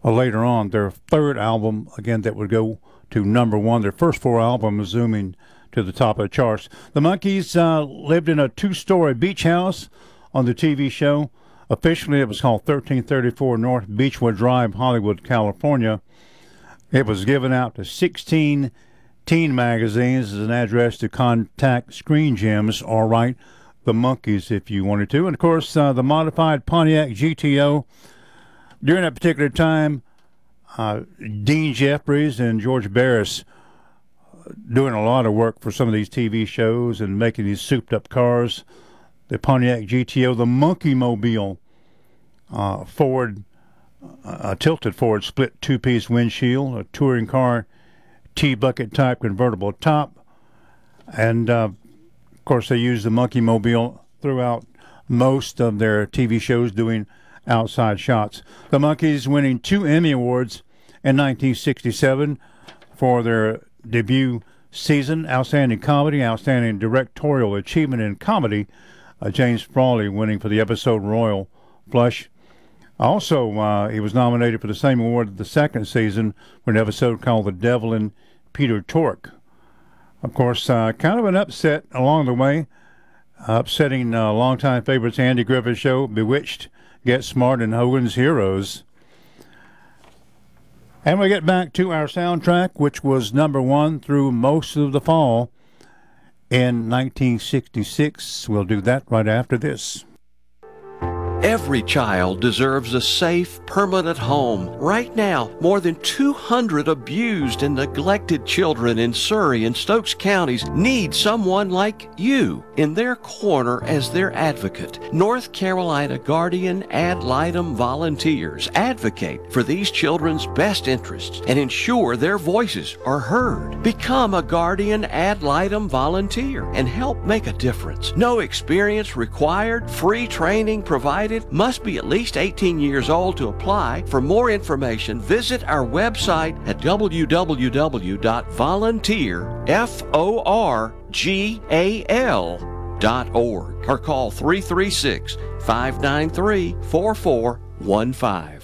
later on. Their third album, again, that would go to number one. Their first four albums zooming to the top of the charts. The Monkees lived in a two-story beach house on the TV show. Officially, it was called 1334 North Beechwood Drive, Hollywood, California. It was given out to 16 teen magazines as an address to contact Screen Gems or write the Monkees if you wanted to. And, of course, the modified Pontiac GTO. During that particular time, Dean Jeffries and George Barris doing a lot of work for some of these TV shows and making these souped-up cars. The Pontiac GTO, the Monkey Mobile, Ford, a tilted Ford split two-piece windshield, a touring car T-bucket type convertible top, and of course they used the Monkey Mobile throughout most of their TV shows doing outside shots. The Monkees winning 2 Emmy Awards in 1967 for their debut season, Outstanding Comedy, Outstanding Directorial Achievement in Comedy, James Frawley winning for the episode Royal Flush. Also, he was nominated for the same award the second season for an episode called The Devil and Peter Tork. Of course, kind of an upset along the way, upsetting longtime favorites Andy Griffith's show, Bewitched, Get Smart, and Hogan's Heroes. And we get back to our soundtrack, which was number one through most of the fall in 1966. We'll do that right after this. Every child deserves a safe, permanent home. Right now, more than 200 abused and neglected children in Surry and Stokes counties need someone like you in their corner as their advocate. North Carolina Guardian Ad Litem volunteers advocate for these children's best interests and ensure their voices are heard. Become a Guardian Ad Litem volunteer and help make a difference. No experience required, free training provided, must be at least 18 years old to apply. For more information, visit our website at www.volunteerforgal.org or call 336-593-4415.